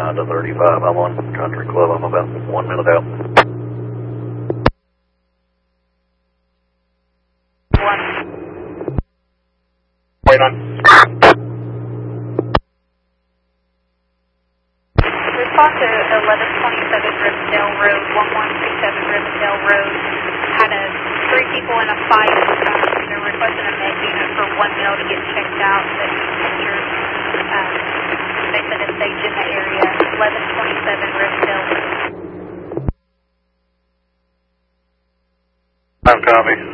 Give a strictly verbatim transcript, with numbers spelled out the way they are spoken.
Honda thirty-five. I'm on Country Club. I'm about one minute out. One. Wait on. Respond to eleven twenty-seven Rivendell Road, one one two seven Rivendell Road. Had a, three people in a fight. Um, they're requesting a med unit for one male to get checked out that he's injured. Um, they said it's safe in the area. eleven twenty-seven Rivendell Road. I'm copy.